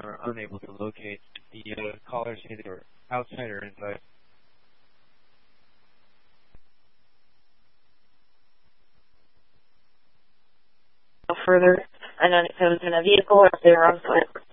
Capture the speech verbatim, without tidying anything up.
are unable to locate the uh, callers either outside or inside. No further, and then if it was in a vehicle or if they were on foot.